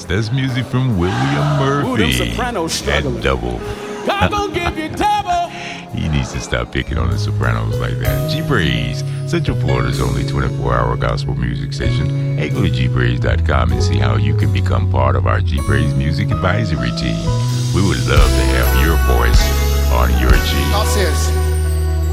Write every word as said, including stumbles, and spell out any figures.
Yes, that's music from William Murphy. Ooh, them Sopranos struggling. At Double. God gonna give you double. He needs to stop picking on the Sopranos like that. G-Praise, Central Florida's only twenty-four hour gospel music station. Hey, go to G Praise dot com and see how you can become part of our G-Praise Music Advisory Team. We would love to have your voice on your G. All serious.